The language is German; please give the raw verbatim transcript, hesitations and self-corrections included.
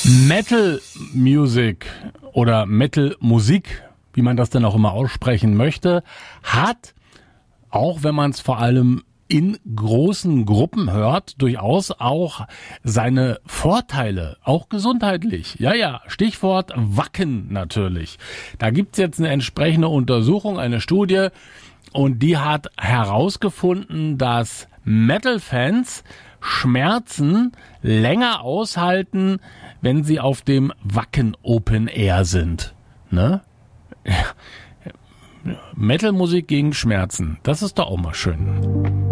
Metal Music oder Metal Musik, wie man das denn auch immer aussprechen möchte, hat, auch wenn man es vor allem in großen Gruppen hört, durchaus auch seine Vorteile, auch gesundheitlich. Ja, ja, Stichwort Wacken natürlich. Da gibt's jetzt eine entsprechende Untersuchung, eine Studie, und die hat herausgefunden, dass Metal-Fans Schmerzen länger aushalten, wenn sie auf dem Wacken Open Air sind. Ne? Metal-Musik gegen Schmerzen, das ist doch auch mal schön.